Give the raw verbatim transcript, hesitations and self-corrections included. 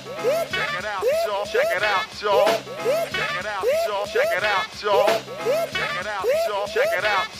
Check it out, y'all. Check it out, y'all. Check it out, y'all. Check it out, y'all. Check it out, y'all. Check it out.